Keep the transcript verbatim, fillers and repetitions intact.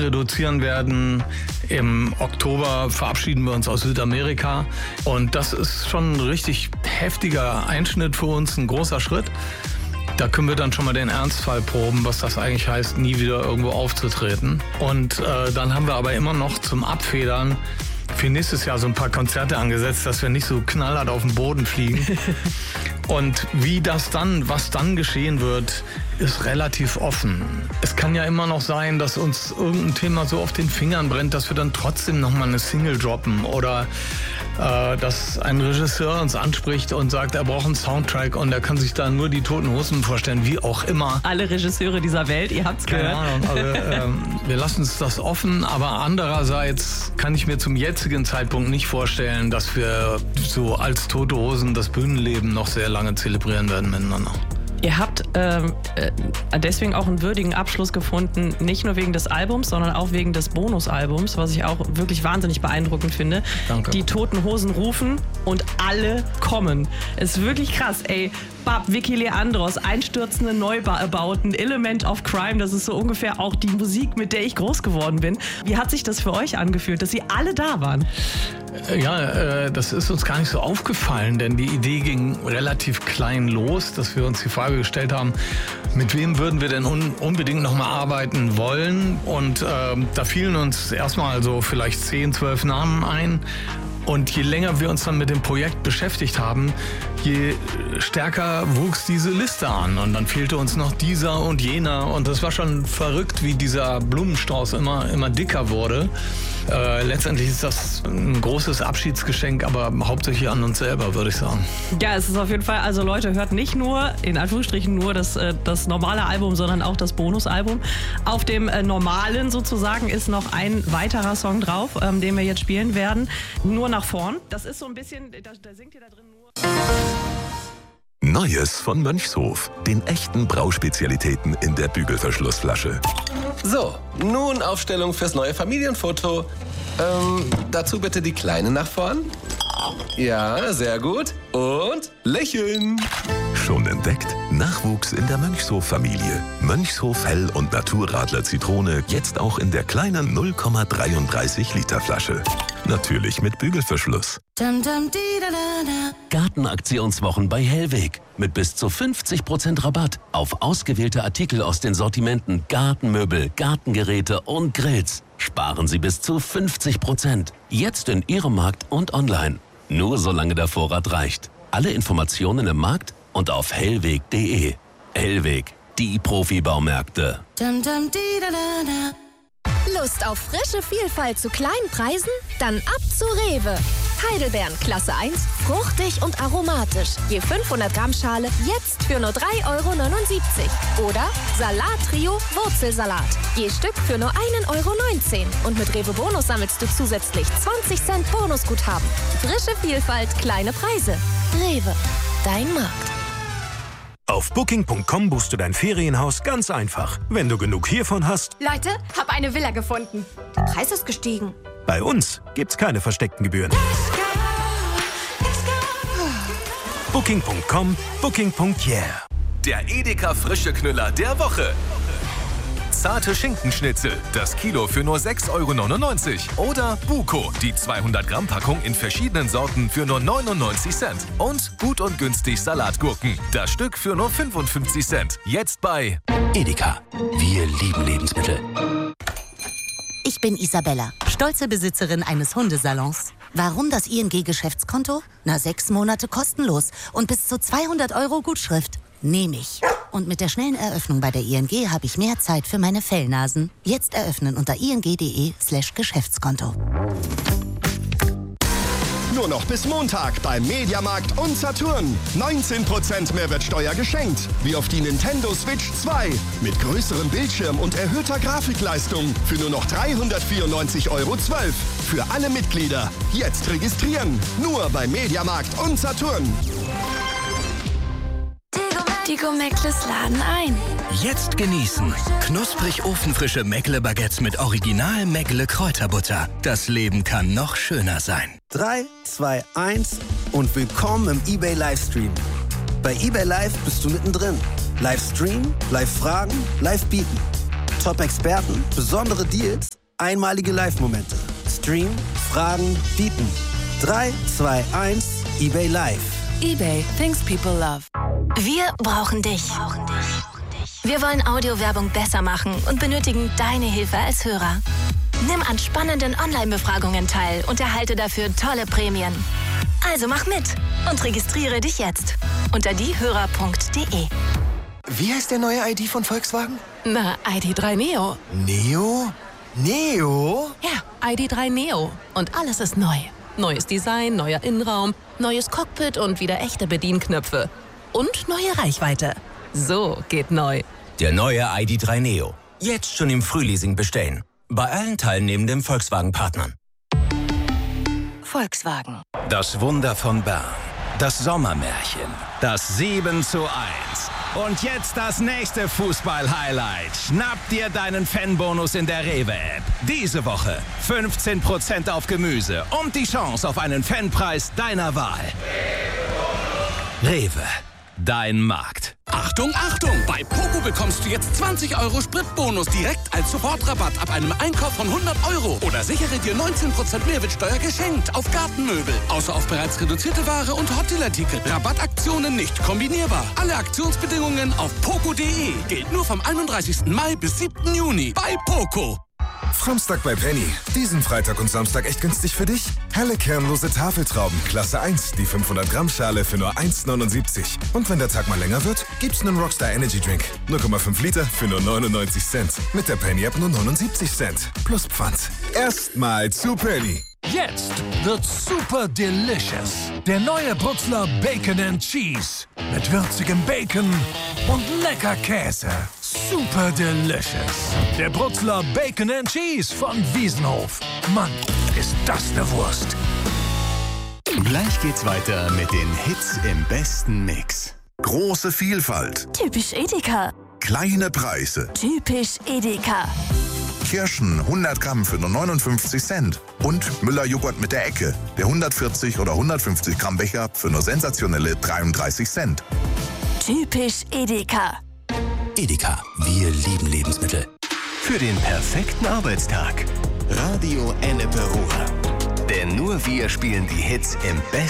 reduzieren werden. Im Oktober verabschieden wir uns aus Südamerika. Und das ist schon ein richtig heftiger Einschnitt für uns, ein großer Schritt. Da können wir dann schon mal den Ernstfall proben, was das eigentlich heißt, nie wieder irgendwo aufzutreten. Und äh, dann haben wir aber immer noch zum Abfedern für nächstes Jahr so ein paar Konzerte angesetzt, dass wir nicht so knallhart auf den Boden fliegen. Und wie das dann, was dann geschehen wird, ist relativ offen. Es kann ja immer noch sein, dass uns irgendein Thema so auf den Fingern brennt, dass wir dann trotzdem noch mal eine Single droppen oder äh, dass ein Regisseur uns anspricht und sagt, er braucht einen Soundtrack und er kann sich da nur die Toten Hosen vorstellen, wie auch immer. Alle Regisseure dieser Welt, ihr habt's gehört. Keine Ahnung, also, ähm, wir lassen uns das offen, aber andererseits kann ich mir zum jetzigen Zeitpunkt nicht vorstellen, dass wir so als Tote Hosen das Bühnenleben noch sehr lange zelebrieren werden miteinander. Ihr habt ähm, äh, deswegen auch einen würdigen Abschluss gefunden, nicht nur wegen des Albums, sondern auch wegen des Bonusalbums, was ich auch wirklich wahnsinnig beeindruckend finde. Danke. Die Toten Hosen rufen und alle kommen. Ist wirklich krass, ey. Bab, Vicky Leandros, einstürzende Neubauten, Element of Crime, das ist so ungefähr auch die Musik, mit der ich groß geworden bin. Wie hat sich das für euch angefühlt, dass Sie alle da waren? Ja, äh, das ist uns gar nicht so aufgefallen, denn die Idee ging relativ klein los, dass wir uns die Frage gestellt haben, mit wem würden wir denn un- unbedingt noch mal arbeiten wollen? Und äh, da fielen uns erstmal so vielleicht zehn, zwölf Namen ein. Und je länger wir uns dann mit dem Projekt beschäftigt haben, je stärker wuchs diese Liste an. Und dann fehlte uns noch dieser und jener. Und das war schon verrückt, wie dieser Blumenstrauß immer, immer dicker wurde. Äh, letztendlich ist das ein großes Abschiedsgeschenk, aber hauptsächlich an uns selber, würde ich sagen. Ja, es ist auf jeden Fall, also Leute, hört nicht nur, in Anführungsstrichen nur das, das normale Album, sondern auch das Bonusalbum. Auf dem äh, normalen sozusagen ist noch ein weiterer Song drauf, ähm, den wir jetzt spielen werden. Nur nach vorn. Das ist so ein bisschen, da, da singt ihr da drin nur... Neues von Mönchshof. Den echten Brauspezialitäten in der Bügelverschlussflasche. So, nun Aufstellung fürs neue Familienfoto. Ähm, dazu bitte die Kleine nach vorn. Ja, sehr gut. Und lächeln. Schon entdeckt? Nachwuchs in der Mönchshof-Familie. Mönchshof Hell- und Naturradler Zitrone jetzt auch in der kleinen null Komma dreiunddreißig Liter Flasche. Natürlich mit Bügelverschluss. Gartenaktionswochen bei Hellweg. Mit bis zu fünfzig Prozent Rabatt auf ausgewählte Artikel aus den Sortimenten Gartenmöbel, Gartengeräte und Grills. Sparen Sie bis zu fünfzig Prozent. Jetzt in Ihrem Markt und online. Nur solange der Vorrat reicht. Alle Informationen im Markt und auf hellweg punkt de. Hellweg, die Profibaumärkte. Lust auf frische Vielfalt zu kleinen Preisen? Dann ab zu Rewe. Heidelbeeren Klasse eins, fruchtig und aromatisch. Je fünfhundert Gramm Schale jetzt für nur drei Euro neunundsiebzig. Oder Salat-Trio Wurzelsalat. Je Stück für nur ein Euro neunzehn. Und mit Rewe Bonus sammelst du zusätzlich zwanzig Cent Bonusguthaben. Frische Vielfalt, kleine Preise. Rewe, dein Markt. Auf Booking Punkt com buchst du dein Ferienhaus ganz einfach. Wenn du genug hiervon hast... Leute, hab eine Villa gefunden. Der Preis ist gestiegen. Bei uns gibt's keine versteckten Gebühren. Booking Punkt com, Booking Punkt yeah. Der Edeka frische Knüller der Woche. Zarte Schinkenschnitzel, das Kilo für nur sechs Euro neunundneunzig. Oder Buko, die zweihundert Gramm Packung in verschiedenen Sorten für nur neunundneunzig Cent. Und gut und günstig Salatgurken, das Stück für nur fünfundfünfzig Cent. Jetzt bei Edeka. Wir lieben Lebensmittel. Ich bin Isabella, stolze Besitzerin eines Hundesalons. Warum das I N G-Geschäftskonto? Na, sechs Monate kostenlos und bis zu zweihundert Euro Gutschrift. Nehme ich. Und mit der schnellen Eröffnung bei der I N G habe ich mehr Zeit für meine Fellnasen. Jetzt eröffnen unter ing.de slash Geschäftskonto. Nur noch bis Montag beim Mediamarkt und Saturn. neunzehn Prozent Mehrwertsteuer geschenkt. Wie auf die Nintendo Switch zwei. Mit größerem Bildschirm und erhöhter Grafikleistung. Für nur noch dreihundertvierundneunzig Euro zwölf. Für alle Mitglieder. Jetzt registrieren. Nur beim Mediamarkt und Saturn. Die Meckles laden ein. Jetzt genießen. Knusprig ofenfrische Meckle-Baguettes mit Original Meckle-Kräuterbutter. Das Leben kann noch schöner sein. drei, zwei, eins und willkommen im eBay Livestream. Bei eBay Live bist du mittendrin. Live streamen, live fragen, live bieten. Top-Experten, besondere Deals, einmalige Live-Momente. Stream, Fragen, bieten. drei, zwei, eins, eBay Live. eBay, things people love. Wir brauchen dich. Wir wollen Audiowerbung besser machen und benötigen deine Hilfe als Hörer. Nimm an spannenden Online-Befragungen teil und erhalte dafür tolle Prämien. Also mach mit und registriere dich jetzt unter diehörer punkt de. Wie heißt der neue I D von Volkswagen? Na, I D drei Neo. Neo? Neo? Ja, I D drei Neo. Und alles ist neu. Neues Design, neuer Innenraum, neues Cockpit und wieder echte Bedienknöpfe. Und neue Reichweite. So geht neu. Der neue I D drei Neo. Jetzt schon im Frühleasing bestellen. Bei allen teilnehmenden Volkswagen-Partnern. Volkswagen. Das Wunder von Bern. Das Sommermärchen. Das sieben zu eins. Und jetzt das nächste Fußball-Highlight. Schnapp dir deinen Fanbonus in der Rewe-App. Diese Woche fünfzehn Prozent auf Gemüse und die Chance auf einen Fanpreis deiner Wahl. Rewe. Dein Markt. Achtung, Achtung! Bei Poco bekommst du jetzt zwanzig Euro Spritbonus direkt als Sofortrabatt ab einem Einkauf von hundert Euro. Oder sichere dir neunzehn Prozent Mehrwertsteuer geschenkt auf Gartenmöbel. Außer auf bereits reduzierte Ware und Hotelartikel. Rabattaktionen nicht kombinierbar. Alle Aktionsbedingungen auf poco punkt de. Gilt nur vom einunddreißigsten Mai bis siebten Juni. Bei Poco. Samstag bei Penny. Diesen Freitag und Samstag echt günstig für dich? Helle kernlose Tafeltrauben, Klasse eins, die fünfhundert Gramm Schale für nur eins neunundsiebzig. Und wenn der Tag mal länger wird, gibt's einen Rockstar Energy Drink. null Komma fünf Liter für nur neunundneunzig Cent. Mit der Penny App nur neunundsiebzig Cent. Plus Pfand. Erstmal zu Penny. Jetzt wird's super delicious. Der neue Brutzler Bacon and Cheese. Mit würzigem Bacon und lecker Käse. Super delicious. Der Brutzler Bacon and Cheese von Wiesenhof. Mann, ist das eine Wurst. Gleich geht's weiter mit den Hits im besten Mix. Große Vielfalt. Typisch Edeka. Kleine Preise. Typisch Edeka. Kirschen hundert Gramm für nur neunundfünfzig Cent. Und Müller-Joghurt mit der Ecke. Der hundertvierzig oder hundertfünfzig Gramm Becher für nur sensationelle dreiunddreißig Cent. Typisch Edeka. Edeka, wir lieben Lebensmittel. Für den perfekten Arbeitstag. Radio Ennepe Ruhr. Denn nur wir spielen die Hits im besten